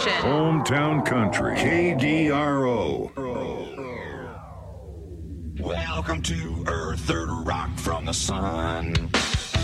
station. Hometown Country, KDRO. Welcome to Earth, third rock from the sun.